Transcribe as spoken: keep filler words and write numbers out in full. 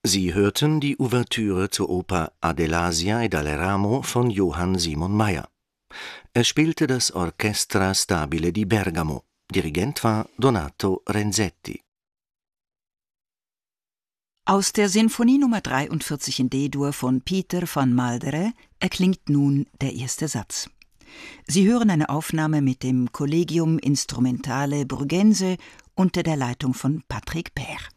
Sie hörten die Ouvertüre zur Oper Adelasia e Daleramo von Johann Simon Mayr. Es spielte das Orchestra Stabile di Bergamo. Dirigent war Donato Renzetti. Aus der Sinfonie Nummer dreiundvierzig in D-Dur von Pieter van Maldere erklingt nun der erste Satz. Sie hören eine Aufnahme mit dem Collegium Instrumentale Bruggense unter der Leitung von Patrick Peer.